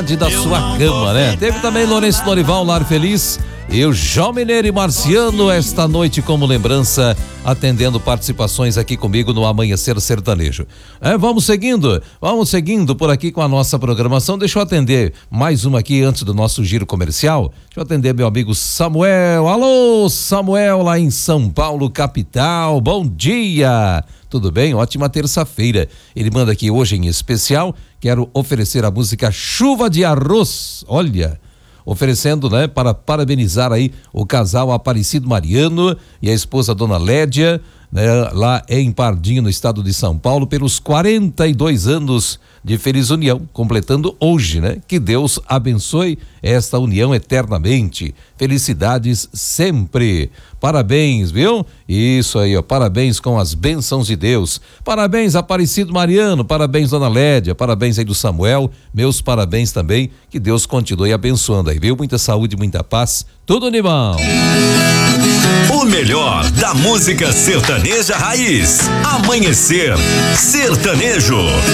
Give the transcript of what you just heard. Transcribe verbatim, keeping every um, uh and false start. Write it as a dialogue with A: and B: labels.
A: da sua cama, né? Teve também Lourenço Norival, Lar Feliz, e o João Mineiro e Marciano esta noite como lembrança, atendendo participações aqui comigo no Amanhecer Sertanejo. É, vamos seguindo, vamos seguindo por aqui com a nossa programação. Deixa eu atender mais uma aqui antes do nosso giro comercial. Deixa eu atender meu amigo Samuel. Alô, Samuel, lá em São Paulo, capital. Bom dia. Tudo bem? Ótima terça-feira. Ele manda aqui hoje em especial, quero oferecer a música Chuva de Arroz. Olha, oferecendo, né, para parabenizar aí o casal Aparecido Mariano e a esposa Dona Lédia, né, lá em Pardinho, no estado de São Paulo, pelos quarenta e dois anos de feliz união, completando hoje, né? Que Deus abençoe esta união eternamente. Felicidades sempre. Parabéns, viu? Isso aí, ó. Parabéns com as bênçãos de Deus. Parabéns, Aparecido Mariano. Parabéns, Dona Lédia. Parabéns aí do Samuel. Meus parabéns também. Que Deus continue abençoando aí, viu? Muita saúde, muita paz. Tudo de bom.
B: O melhor da música sertaneja raiz. Amanhecer Sertanejo.